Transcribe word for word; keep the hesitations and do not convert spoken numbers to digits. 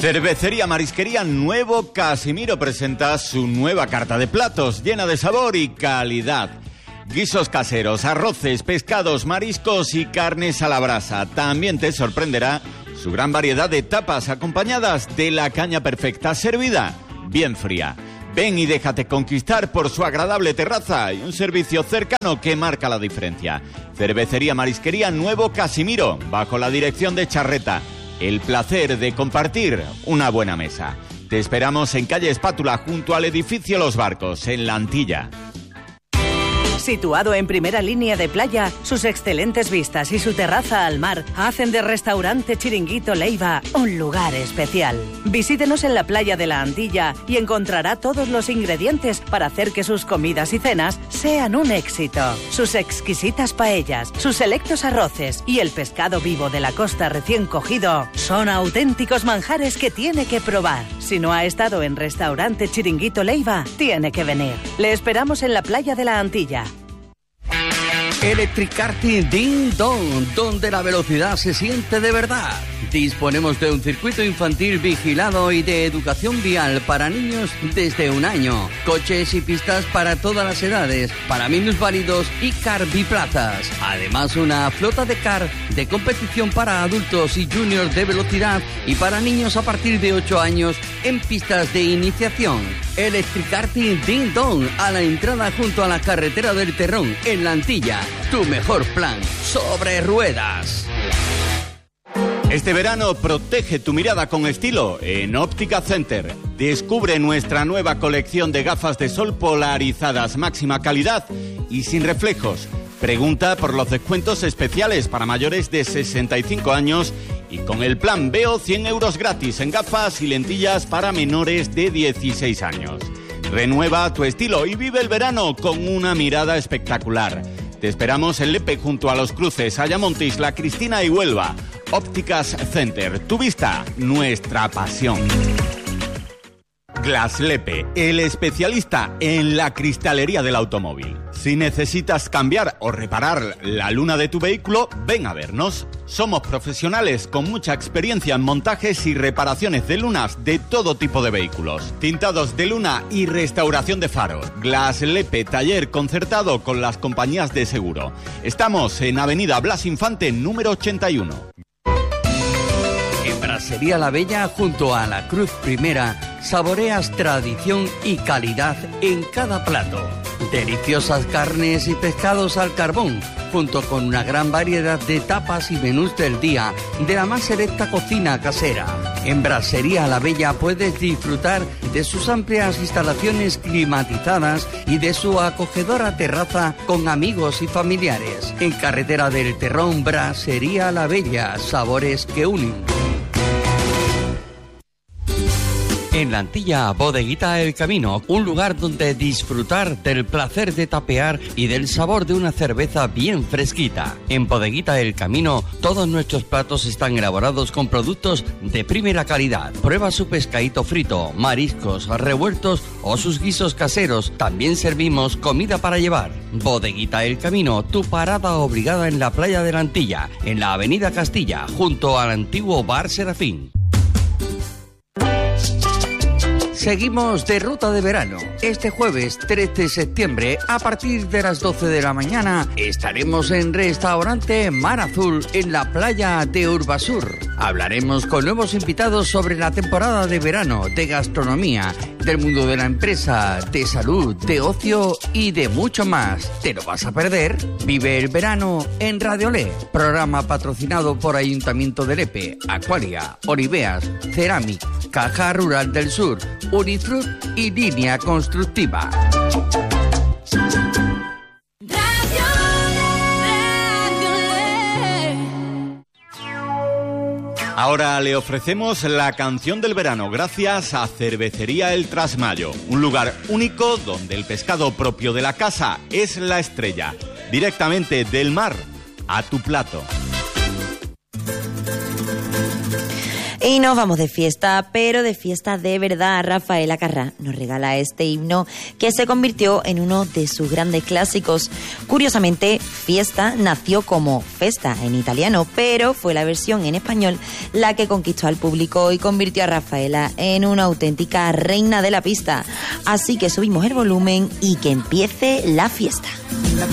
Cervecería Marisquería Nuevo Casimiro presenta su nueva carta de platos llena de sabor y calidad. Guisos caseros, arroces, pescados, mariscos y carnes a la brasa. También te sorprenderá su gran variedad de tapas acompañadas de la caña perfecta servida bien fría. Ven y déjate conquistar por su agradable terraza y un servicio cercano que marca la diferencia. Cervecería Marisquería Nuevo Casimiro, bajo la dirección de Charreta. El placer de compartir una buena mesa. Te esperamos en calle Espátula, junto al edificio Los Barcos, en La Antilla. Situado en primera línea de playa, sus excelentes vistas y su terraza al mar hacen de Restaurante Chiringuito Leiva un lugar especial. Visítenos en la playa de La Antilla y encontrará todos los ingredientes para hacer que sus comidas y cenas sean un éxito. Sus exquisitas paellas, sus selectos arroces y el pescado vivo de la costa recién cogido son auténticos manjares que tiene que probar. Si no ha estado en Restaurante Chiringuito Leiva, tiene que venir. Le esperamos en la playa de La Antilla. Electric Karting Ding Dong, donde la velocidad se siente de verdad. Disponemos de un circuito infantil vigilado y de educación vial para niños desde un año. Coches y pistas para todas las edades, para minusválidos y car biplazas. Además, una flota de car de competición para adultos y juniors de velocidad y para niños a partir de ocho años en pistas de iniciación. Electric Karting Ding Dong, a la entrada junto a la carretera del Terrón, en La Antilla. Tu mejor plan sobre ruedas. Este verano protege tu mirada con estilo en Óptica Center. Descubre nuestra nueva colección de gafas de sol polarizadas, máxima calidad y sin reflejos. Pregunta por los descuentos especiales para mayores de sesenta y cinco años y con el plan Veo cien euros gratis en gafas y lentillas para menores de dieciséis años. Renueva tu estilo y vive el verano con una mirada espectacular. Te esperamos en Lepe, junto a Los Cruces, Ayamonte, La Cristina y Huelva. Ópticas Center, tu vista, nuestra pasión. Glass Lepe, el especialista en la cristalería del automóvil. Si necesitas cambiar o reparar la luna de tu vehículo, ven a vernos. Somos profesionales con mucha experiencia en montajes y reparaciones de lunas de todo tipo de vehículos. Tintados de luna y restauración de faros. Glass Lepe, taller concertado con las compañías de seguro. Estamos en Avenida Blas Infante, número ochenta y uno. En Brasería La Bella, junto a la Cruz Primera, saboreas tradición y calidad en cada plato. Deliciosas carnes y pescados al carbón, junto con una gran variedad de tapas y menús del día de la más selecta cocina casera. En Brasería La Bella puedes disfrutar de sus amplias instalaciones climatizadas y de su acogedora terraza con amigos y familiares. En Carretera del Terrón, Brasería La Bella, sabores que unen. En La Antilla, Bodeguita El Camino, un lugar donde disfrutar del placer de tapear y del sabor de una cerveza bien fresquita. En Bodeguita El Camino, todos nuestros platos están elaborados con productos de primera calidad. Prueba su pescadito frito, mariscos, revueltos o sus guisos caseros. También servimos comida para llevar. Bodeguita El Camino, tu parada obligada en la playa de La Antilla, en la avenida Castilla, junto al antiguo Bar Serafín. Seguimos de ruta de verano. Este jueves tres de septiembre, a partir de las doce de la mañana, estaremos en Restaurante Mar Azul en la playa de Urbasur. Hablaremos con nuevos invitados sobre la temporada de verano, de gastronomía, del mundo de la empresa, de salud, de ocio y de mucho más. ¿Te lo vas a perder? Vive el verano en Radio Le. Programa patrocinado por Ayuntamiento de Lepe, Aqualia, Oliveas, Ceramic, Caja Rural del Sur, Unifruit y Línea Constructiva. Ahora le ofrecemos la canción del verano gracias a Cervecería El Trasmayo, un lugar único donde el pescado propio de la casa es la estrella, directamente del mar a tu plato. Y nos vamos de fiesta, pero de fiesta de verdad. Rafaela Carrà nos regala este himno que se convirtió en uno de sus grandes clásicos. Curiosamente, Fiesta nació como Festa en italiano, pero fue la versión en español la que conquistó al público y convirtió a Rafaela en una auténtica reina de la pista. Así que subimos el volumen y que empiece la fiesta.